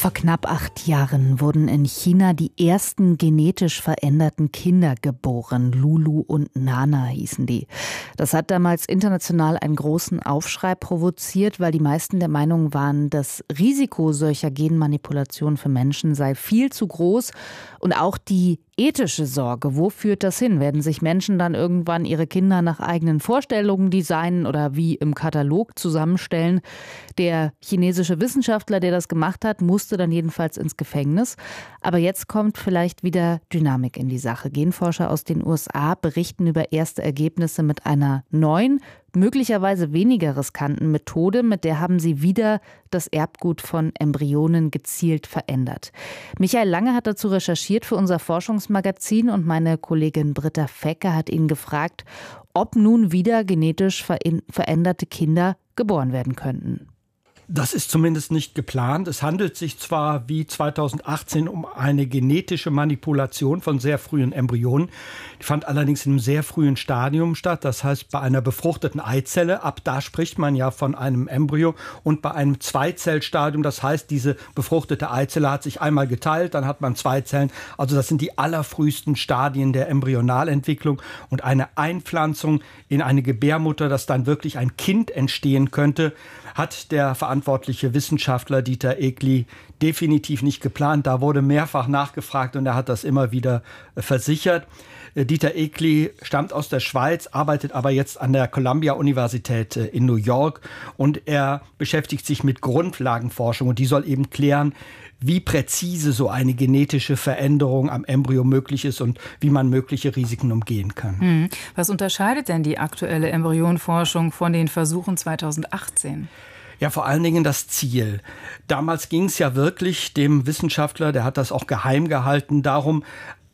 Vor knapp 8 Jahren wurden in China die ersten genetisch veränderten Kinder geboren. Lulu und Nana hießen die. Das hat damals international einen großen Aufschrei provoziert, weil die meisten der Meinung waren, das Risiko solcher Genmanipulation für Menschen sei viel zu groß. Und auch die ethische Sorge, wo führt das hin? Werden sich Menschen dann irgendwann ihre Kinder nach eigenen Vorstellungen designen oder wie im Katalog zusammenstellen? Der chinesische Wissenschaftler, der das gemacht hat, musste dann jedenfalls ins Gefängnis. Aber jetzt kommt vielleicht wieder Dynamik in die Sache. Genforscher aus den USA berichten über erste Ergebnisse mit einer neuen, möglicherweise weniger riskanten Methode, mit der haben sie wieder das Erbgut von Embryonen gezielt verändert. Michael Lange hat dazu recherchiert für unser Forschungsmagazin und meine Kollegin Britta Fecke hat ihn gefragt, ob nun wieder genetisch veränderte Kinder geboren werden könnten. Das ist zumindest nicht geplant. Es handelt sich zwar wie 2018 um eine genetische Manipulation von sehr frühen Embryonen. Die fand allerdings in einem sehr frühen Stadium statt. Das heißt, bei einer befruchteten Eizelle, ab da spricht man ja von einem Embryo, und bei einem Zweizellstadium, das heißt, diese befruchtete Eizelle hat sich einmal geteilt, dann hat man 2 Zellen. Also das sind die allerfrühesten Stadien der Embryonalentwicklung, und eine Einpflanzung in eine Gebärmutter, dass dann wirklich ein Kind entstehen könnte, hat der verantwortliche Wissenschaftler Dieter Ekli definitiv nicht geplant. Da wurde mehrfach nachgefragt und er hat das immer wieder versichert. Dieter Ekli stammt aus der Schweiz, arbeitet aber jetzt an der Columbia-Universität in New York, und er beschäftigt sich mit Grundlagenforschung, und die soll eben klären, wie präzise so eine genetische Veränderung am Embryo möglich ist und wie man mögliche Risiken umgehen kann. Was unterscheidet denn die aktuelle Embryonforschung von den Versuchen 2018? Ja, vor allen Dingen das Ziel. Damals ging es ja wirklich dem Wissenschaftler, der hat das auch geheim gehalten, darum,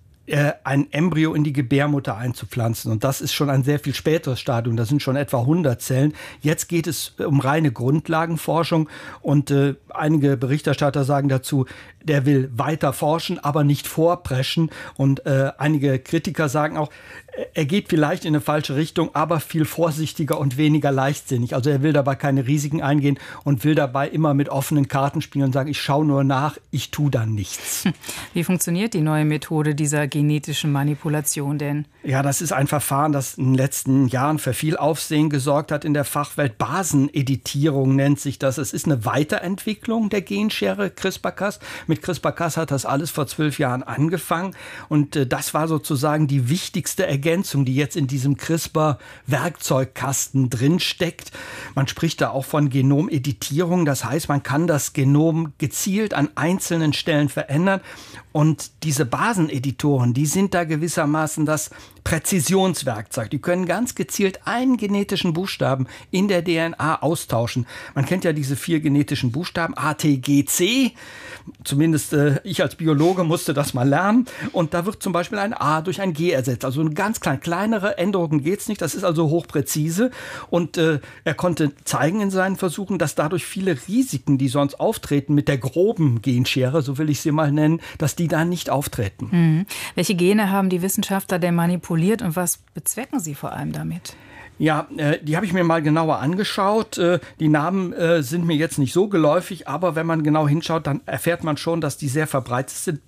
ein Embryo in die Gebärmutter einzupflanzen. Und das ist schon ein sehr viel späteres Stadium. Das sind schon etwa 100 Zellen. Jetzt geht es um reine Grundlagenforschung. Und einige Berichterstatter sagen dazu, der will weiter forschen, aber nicht vorpreschen. Und einige Kritiker sagen auch, er geht vielleicht in eine falsche Richtung, aber viel vorsichtiger und weniger leichtsinnig. Also er will dabei keine Risiken eingehen und will dabei immer mit offenen Karten spielen und sagen, ich schaue nur nach, ich tue dann nichts. Wie funktioniert die neue Methode dieser genetischen Manipulation denn? Ja, das ist ein Verfahren, das in den letzten Jahren für viel Aufsehen gesorgt hat in der Fachwelt. Baseneditierung nennt sich das. Es ist eine Weiterentwicklung der Genschere CRISPR-Cas. Mit CRISPR-Cas hat das alles vor 12 Jahren angefangen. Und das war sozusagen die wichtigste Ergänzung, die jetzt in diesem CRISPR-Werkzeugkasten drinsteckt. Man spricht da auch von Genomeditierung. Das heißt, man kann das Genom gezielt an einzelnen Stellen verändern. Und diese Baseneditoren, die sind da gewissermaßen das Präzisionswerkzeug. Die können ganz gezielt einen genetischen Buchstaben in der DNA austauschen. Man kennt ja diese 4 genetischen Buchstaben, A, T, G, C. Zumindest ich als Biologe musste das mal lernen. Und da wird zum Beispiel ein A durch ein G ersetzt. Also eine ganz kleinere Änderungen geht's nicht. Das ist also hochpräzise. Und er konnte zeigen in seinen Versuchen, dass dadurch viele Risiken, die sonst auftreten mit der groben Genschere, so will ich sie mal nennen, dass die da nicht auftreten. Welche Gene haben die Wissenschaftler denn manipuliert und was bezwecken sie vor allem damit? Ja, die habe ich mir mal genauer angeschaut. Die Namen sind mir jetzt nicht so geläufig, aber wenn man genau hinschaut, dann erfährt man schon, dass die sehr verbreitet sind.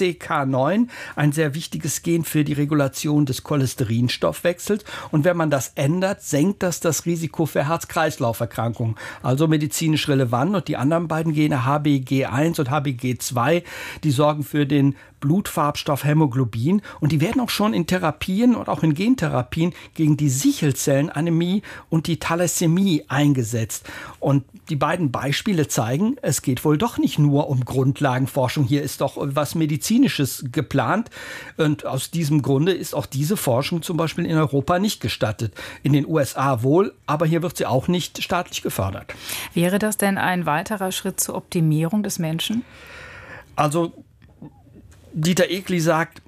PCK9, ein sehr wichtiges Gen für die Regulation des Cholesterinstoffwechsels. Und wenn man das ändert, senkt das Risiko für Herz-Kreislauf-Erkrankungen. Also medizinisch relevant. Und die anderen beiden Gene, HBG1 und HBG2, die sorgen für den Blutfarbstoff Hämoglobin. Und die werden auch schon in Therapien und auch in Gentherapien gegen die Sichelzellenanämie und die Thalassämie eingesetzt. Und die beiden Beispiele zeigen, es geht wohl doch nicht nur um Grundlagenforschung. Hier ist doch was Medizinisches geplant. Und aus diesem Grunde ist auch diese Forschung zum Beispiel in Europa nicht gestattet. In den USA wohl, aber hier wird sie auch nicht staatlich gefördert. Wäre das denn ein weiterer Schritt zur Optimierung des Menschen? Also Dieter Ekli sagt,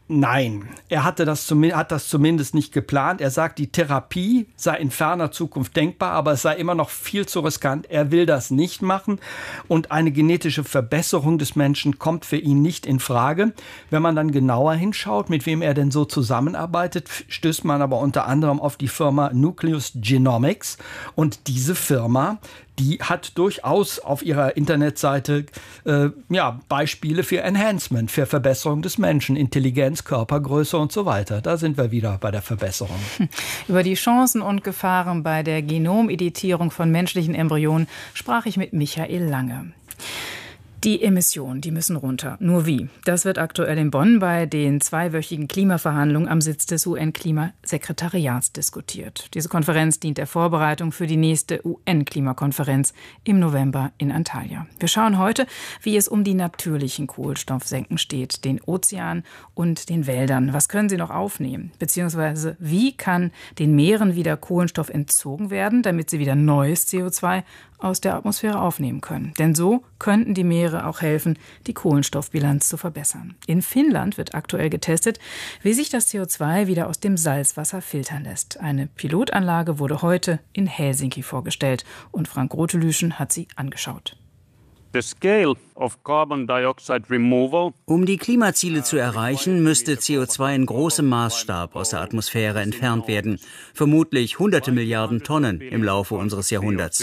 Nein, er hat das zumindest nicht geplant. Er sagt, die Therapie sei in ferner Zukunft denkbar, aber es sei immer noch viel zu riskant. Er will das nicht machen und eine genetische Verbesserung des Menschen kommt für ihn nicht in Frage. Wenn man dann genauer hinschaut, mit wem er denn so zusammenarbeitet, stößt man aber unter anderem auf die Firma Nucleus Genomics und diese Firma, die hat durchaus auf ihrer Internetseite Beispiele für Enhancement, für Verbesserung des Menschen, Intelligenz, Körpergröße und so weiter. Da sind wir wieder bei der Verbesserung. Über die Chancen und Gefahren bei der Genomeditierung von menschlichen Embryonen sprach ich mit Michael Lange. Die Emissionen, die müssen runter. Nur wie? Das wird aktuell in Bonn bei den 2-wöchigen Klimaverhandlungen am Sitz des UN-Klimasekretariats diskutiert. Diese Konferenz dient der Vorbereitung für die nächste UN-Klimakonferenz im November in Antalya. Wir schauen heute, wie es um die natürlichen Kohlenstoffsenken steht, den Ozeanen und den Wäldern. Was können sie noch aufnehmen? Beziehungsweise wie kann den Meeren wieder Kohlenstoff entzogen werden, damit sie wieder neues CO2 aus der Atmosphäre aufnehmen können. Denn so könnten die Meere auch helfen, die Kohlenstoffbilanz zu verbessern. In Finnland wird aktuell getestet, wie sich das CO2 wieder aus dem Salzwasser filtern lässt. Eine Pilotanlage wurde heute in Helsinki vorgestellt und Frank Rotelüschen hat sie angeschaut. Um die Klimaziele zu erreichen, müsste CO2 in großem Maßstab aus der Atmosphäre entfernt werden. Vermutlich hunderte Milliarden Tonnen im Laufe unseres Jahrhunderts.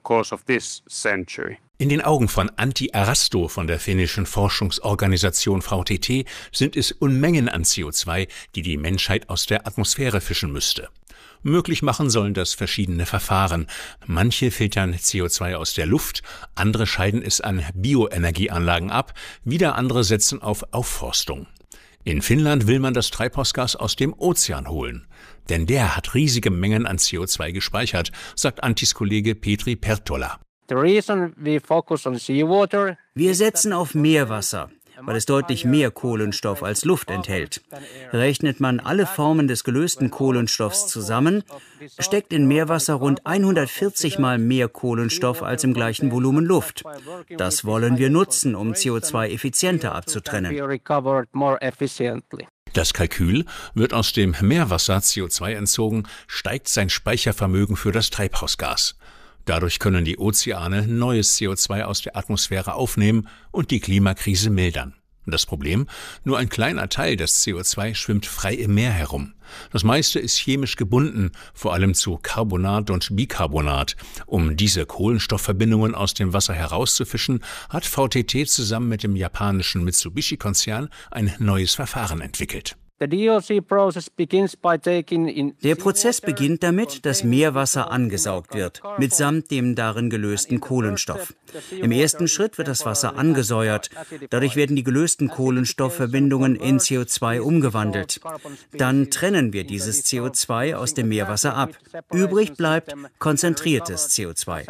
In den Augen von Antti Arasto von der finnischen Forschungsorganisation VTT sind es Unmengen an CO2, die die Menschheit aus der Atmosphäre fischen müsste. Möglich machen sollen das verschiedene Verfahren. Manche filtern CO2 aus der Luft, andere scheiden es an Bioenergieanlagen ab, wieder andere setzen auf Aufforstung. In Finnland will man das Treibhausgas aus dem Ozean holen. Denn der hat riesige Mengen an CO2 gespeichert, sagt Antis Kollege Petri Pertola. Wir setzen auf Meerwasser, weil es deutlich mehr Kohlenstoff als Luft enthält. Rechnet man alle Formen des gelösten Kohlenstoffs zusammen, steckt in Meerwasser rund 140 Mal mehr Kohlenstoff als im gleichen Volumen Luft. Das wollen wir nutzen, um CO2 effizienter abzutrennen. Das Kalkül: wird aus dem Meerwasser CO2 entzogen, steigt sein Speichervermögen für das Treibhausgas. Dadurch können die Ozeane neues CO2 aus der Atmosphäre aufnehmen und die Klimakrise mildern. Das Problem: nur ein kleiner Teil des CO2 schwimmt frei im Meer herum. Das meiste ist chemisch gebunden, vor allem zu Carbonat und Bicarbonat. Um diese Kohlenstoffverbindungen aus dem Wasser herauszufischen, hat VTT zusammen mit dem japanischen Mitsubishi-Konzern ein neues Verfahren entwickelt. Der Prozess beginnt damit, dass Meerwasser angesaugt wird, mitsamt dem darin gelösten Kohlenstoff. Im ersten Schritt wird das Wasser angesäuert. Dadurch werden die gelösten Kohlenstoffverbindungen in CO2 umgewandelt. Dann trennen wir dieses CO2 aus dem Meerwasser ab. Übrig bleibt konzentriertes CO2.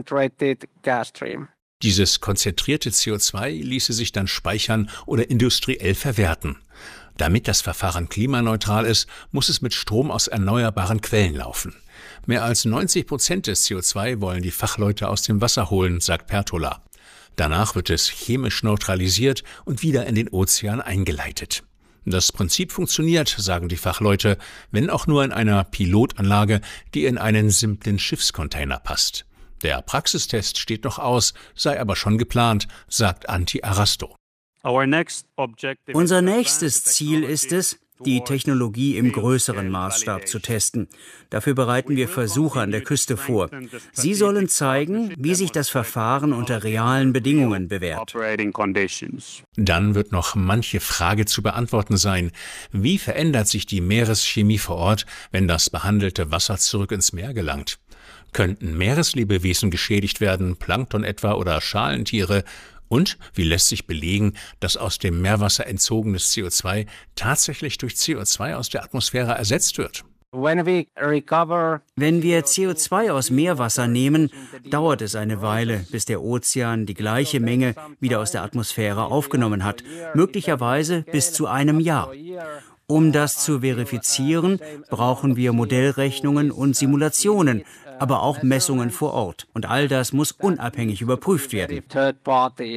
Dieses konzentrierte CO2 ließe sich dann speichern oder industriell verwerten. Damit das Verfahren klimaneutral ist, muss es mit Strom aus erneuerbaren Quellen laufen. Mehr als 90% des CO2 wollen die Fachleute aus dem Wasser holen, sagt Pertola. Danach wird es chemisch neutralisiert und wieder in den Ozean eingeleitet. Das Prinzip funktioniert, sagen die Fachleute, wenn auch nur in einer Pilotanlage, die in einen simplen Schiffscontainer passt. Der Praxistest steht noch aus, sei aber schon geplant, sagt Antti Arasto. Unser nächstes Ziel ist es, die Technologie im größeren Maßstab zu testen. Dafür bereiten wir Versuche an der Küste vor. Sie sollen zeigen, wie sich das Verfahren unter realen Bedingungen bewährt. Dann wird noch manche Frage zu beantworten sein. Wie verändert sich die Meereschemie vor Ort, wenn das behandelte Wasser zurück ins Meer gelangt? Könnten Meereslebewesen geschädigt werden, Plankton etwa oder Schalentiere? Und wie lässt sich belegen, dass aus dem Meerwasser entzogenes CO2 tatsächlich durch CO2 aus der Atmosphäre ersetzt wird? Wenn wir CO2 aus Meerwasser nehmen, dauert es eine Weile, bis der Ozean die gleiche Menge wieder aus der Atmosphäre aufgenommen hat, möglicherweise bis zu einem Jahr. Um das zu verifizieren, brauchen wir Modellrechnungen und Simulationen, aber auch Messungen vor Ort. Und all das muss unabhängig überprüft werden.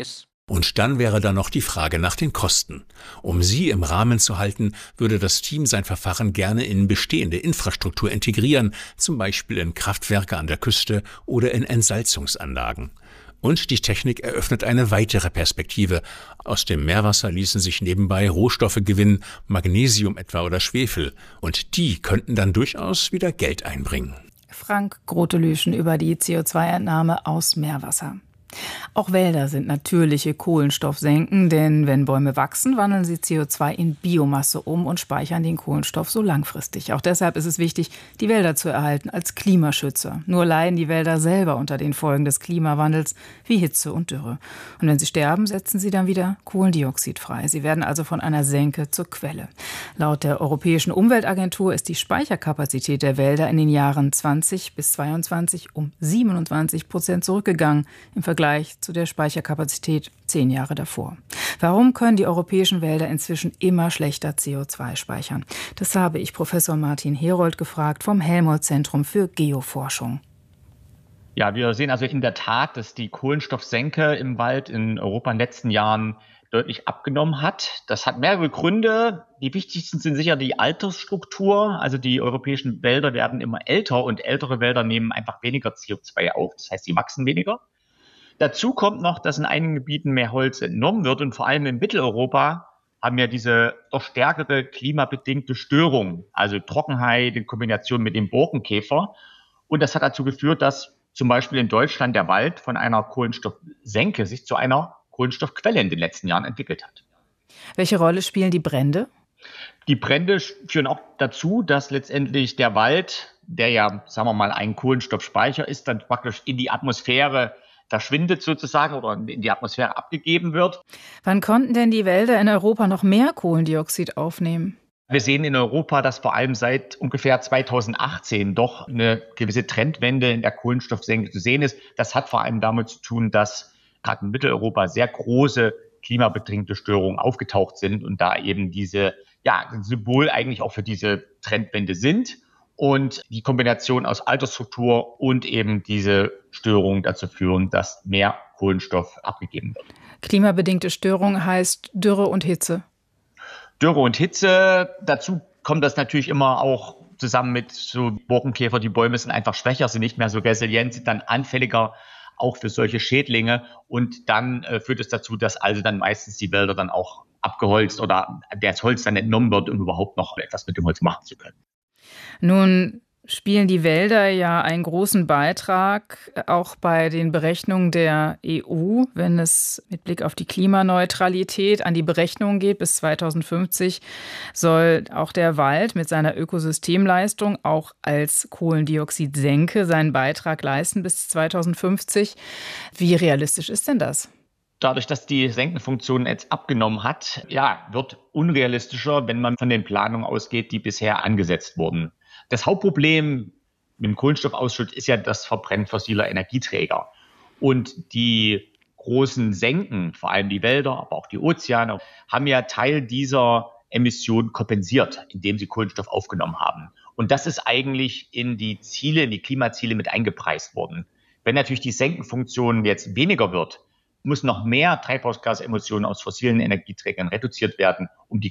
Und dann wäre da noch die Frage nach den Kosten. Um sie im Rahmen zu halten, würde das Team sein Verfahren gerne in bestehende Infrastruktur integrieren, zum Beispiel in Kraftwerke an der Küste oder in Entsalzungsanlagen. Und die Technik eröffnet eine weitere Perspektive. Aus dem Meerwasser ließen sich nebenbei Rohstoffe gewinnen, Magnesium etwa oder Schwefel. Und die könnten dann durchaus wieder Geld einbringen. Frank Grotelüschen über die CO2-Entnahme aus Meerwasser. Auch Wälder sind natürliche Kohlenstoffsenken, denn wenn Bäume wachsen, wandeln sie CO2 in Biomasse um und speichern den Kohlenstoff so langfristig. Auch deshalb ist es wichtig, die Wälder zu erhalten als Klimaschützer. Nur leiden die Wälder selber unter den Folgen des Klimawandels wie Hitze und Dürre. Und wenn sie sterben, setzen sie dann wieder Kohlendioxid frei. Sie werden also von einer Senke zur Quelle. Laut der Europäischen Umweltagentur ist die Speicherkapazität der Wälder in den Jahren 20 bis 22 um 27% zurückgegangen im Vergleich zu der Speicherkapazität 10 Jahre davor. Warum können die europäischen Wälder inzwischen immer schlechter CO2 speichern? Das habe ich Professor Martin Herold gefragt vom Helmholtz-Zentrum für Geoforschung. Ja, wir sehen also in der Tat, dass die Kohlenstoffsenke im Wald in Europa in den letzten Jahren deutlich abgenommen hat. Das hat mehrere Gründe. Die wichtigsten sind sicher die Altersstruktur. Also die europäischen Wälder werden immer älter und ältere Wälder nehmen einfach weniger CO2 auf. Das heißt, sie wachsen weniger. Dazu kommt noch, dass in einigen Gebieten mehr Holz entnommen wird und vor allem in Mitteleuropa haben wir diese doch stärkere klimabedingte Störung, also Trockenheit in Kombination mit dem Borkenkäfer. Und das hat dazu geführt, dass zum Beispiel in Deutschland der Wald von einer Kohlenstoffsenke sich zu einer Kohlenstoffquelle in den letzten Jahren entwickelt hat. Welche Rolle spielen die Brände? Die Brände führen auch dazu, dass letztendlich der Wald, der ja, sagen wir mal, ein Kohlenstoffspeicher ist, dann praktisch in die Atmosphäre verschwindet sozusagen oder in die Atmosphäre abgegeben wird. Wann konnten denn die Wälder in Europa noch mehr Kohlendioxid aufnehmen? Wir sehen in Europa, dass vor allem seit ungefähr 2018 doch eine gewisse Trendwende in der Kohlenstoffsenke zu sehen ist. Das hat vor allem damit zu tun, dass gerade in Mitteleuropa sehr große klimabedingte Störungen aufgetaucht sind und da eben diese, ein Symbol eigentlich auch für diese Trendwende sind. Und die Kombination aus Altersstruktur und eben diese Störungen dazu führen, dass mehr Kohlenstoff abgegeben wird. Klimabedingte Störung heißt Dürre und Hitze. Dürre und Hitze, dazu kommt das natürlich immer auch zusammen mit so Borkenkäfer. Die Bäume sind einfach schwächer, sind nicht mehr so resilient, sind dann anfälliger auch für solche Schädlinge. Und dann führt es dazu, dass also dann meistens die Wälder dann auch abgeholzt oder das Holz dann entnommen wird, um überhaupt noch etwas mit dem Holz machen zu können. Nun spielen die Wälder ja einen großen Beitrag auch bei den Berechnungen der EU, wenn es mit Blick auf die Klimaneutralität an die Berechnungen geht. Bis 2050 soll auch der Wald mit seiner Ökosystemleistung auch als Kohlendioxidsenke seinen Beitrag leisten bis 2050. Wie realistisch ist denn das? Dadurch, dass die Senkenfunktion jetzt abgenommen hat, wird unrealistischer, wenn man von den Planungen ausgeht, die bisher angesetzt wurden. Das Hauptproblem mit dem Kohlenstoffausschuss ist ja das Verbrennen fossiler Energieträger. Und die großen Senken, vor allem die Wälder, aber auch die Ozeane, haben ja Teil dieser Emissionen kompensiert, indem sie Kohlenstoff aufgenommen haben. Und das ist eigentlich in die Klimaziele mit eingepreist worden. Wenn natürlich die Senkenfunktion jetzt weniger wird, müssen noch mehr Treibhausgasemissionen aus fossilen Energieträgern reduziert werden, um die